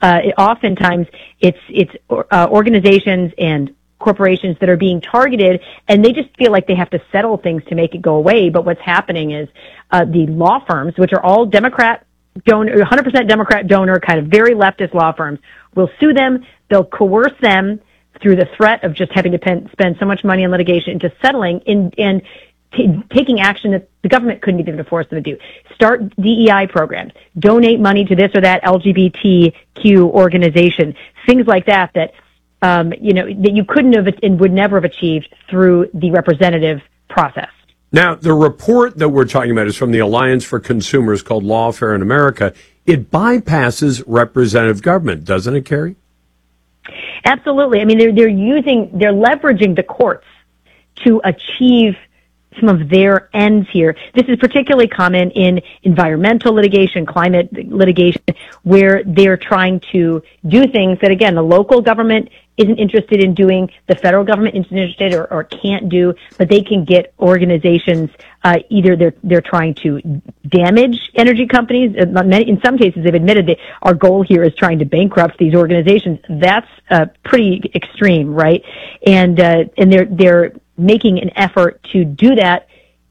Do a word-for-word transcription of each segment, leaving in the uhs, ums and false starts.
uh, it, oftentimes it's it's uh, organizations and corporations that are being targeted, and they just feel like they have to settle things to make it go away. But what's happening is uh, the law firms, which are all Democrat donor, one hundred percent Democrat donor, kind of very leftist law firms, will sue them. They'll coerce them through the threat of just having to pen, spend so much money on litigation into settling in, and t- taking action that the government couldn't even force them to do. Start D E I programs, donate money to this or that L G B T Q organization, things like that that um, you know that you couldn't have and would never have achieved through the representative process. Now, the report that we're talking about is from the Alliance for Consumers called Lawfare in America. It bypasses representative government, doesn't it, Carrie? Absolutely. I mean, they're, they're using, they're leveraging the courts to achieve some of their ends here. This is particularly common in environmental litigation, climate litigation, where they're trying to do things that, again, the local government isn't interested in doing, the federal government isn't interested or, or can't do, but they can get organizations, uh, either they're, they're trying to damage energy companies. In some cases, they've admitted that our goal here is trying to bankrupt these organizations. That's, uh, pretty extreme, right? And, uh, and they're, they're making an effort to do that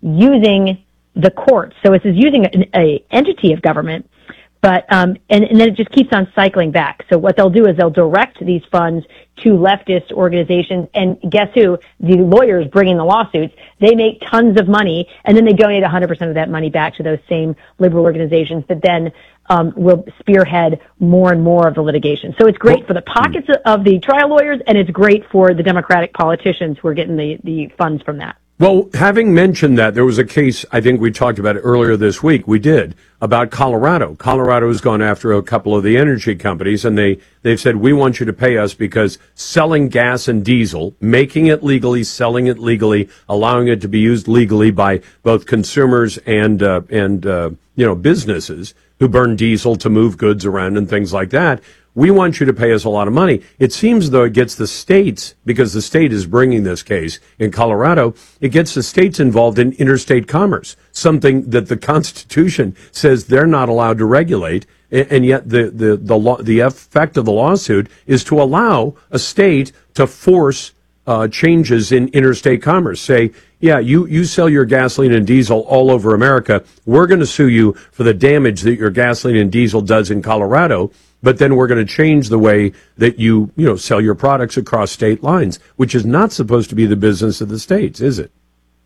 using the courts. So this is using an a entity of government, but um, and, and then it just keeps on cycling back. So what they'll do is they'll direct these funds to leftist organizations, and guess who? The lawyers bringing the lawsuits. They make tons of money, and then they donate one hundred percent of that money back to those same liberal organizations that then um, will spearhead more and more of the litigation. So it's great for the pockets of the trial lawyers, and it's great for the Democratic politicians who are getting the, the funds from that. Well, having mentioned that, there was a case, I think we talked about it earlier this week, we did, about Colorado. Colorado has gone after a couple of the energy companies, and they, they've said, we want you to pay us because selling gas and diesel, making it legally, selling it legally, allowing it to be used legally by both consumers and, uh, and uh, you know, businesses who burn diesel to move goods around and things like that. We want you to pay us a lot of money. It seems though it gets the states, because the state is bringing this case in Colorado, it gets the states involved in interstate commerce, something that the Constitution says they're not allowed to regulate. And yet the, the, the, law, the effect of the lawsuit is to allow a state to force uh, changes in interstate commerce. Say, yeah, you, you sell your gasoline and diesel all over America. We're going to sue you for the damage that your gasoline and diesel does in Colorado. But then we're going to change the way that you, you know, sell your products across state lines, which is not supposed to be the business of the states, is it?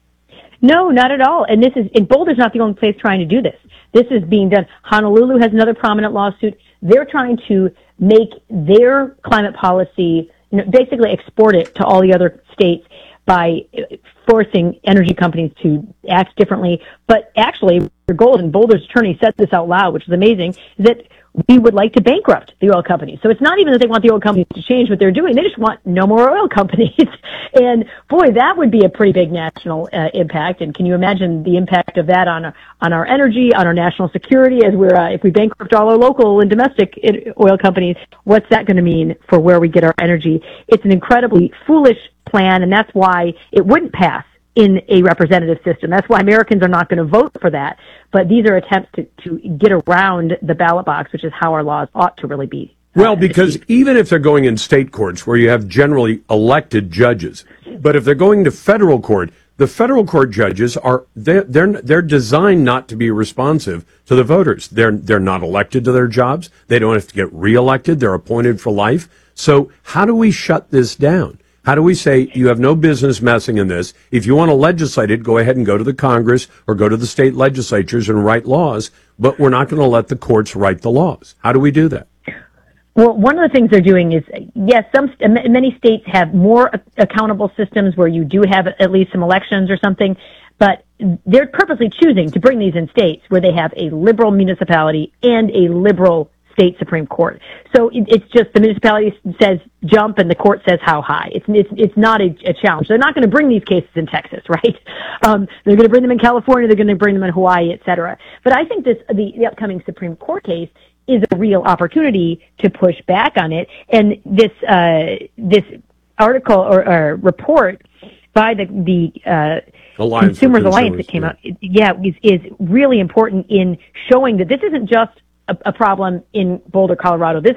No, not at all. And this is, and Boulder's not the only place trying to do this. This is being done. Honolulu has another prominent lawsuit. They're trying to make their climate policy, you know, basically export it to all the other states by forcing energy companies to act differently. But actually, their goal, and Boulder's attorney said this out loud, which is amazing, is that we would like to bankrupt the oil companies. So it's not even that they want the oil companies to change what they're doing. They just want no more oil companies. And boy, that would be a pretty big national uh, impact. And can you imagine the impact of that on on our energy, on our national security, as we're uh, if we bankrupt all our local and domestic oil companies? What's that going to mean for where we get our energy? It's an incredibly foolish plan, and that's why it wouldn't pass in a representative system. That's why Americans are not going to vote for that. But these are attempts to, to get around the ballot box, which is how our laws ought to really be. Well, because even if they're going in state courts where you have generally elected judges, but if they're going to federal court, the federal court judges are, they're, they're, they're designed not to be responsive to the voters. They're, they're not elected to their jobs. They don't have to get reelected. They're appointed for life. So how do we shut this down? How do we say you have no business messing in this? If you want to legislate it, go ahead and go to the Congress or go to the state legislatures and write laws, but we're not going to let the courts write the laws. How do we do that? Well, one of the things they're doing is, yes, some many states have more accountable systems where you do have at least some elections or something, but they're purposely choosing to bring these in states where they have a liberal municipality and a liberal state Supreme Court. So it's just the municipality says jump and the court says how high. It's it's, it's not a, a challenge. They're not going to bring these cases in Texas, right? Um, they're going to bring them in California. They're going to bring them in Hawaii, et cetera. But I think this the, the upcoming Supreme Court case is a real opportunity to push back on it. And this uh, this article or, or report by the the uh, Alliance Consumers Alliance that came yeah. out, yeah, is, is really important in showing that this isn't just a, a problem in Boulder, Colorado. This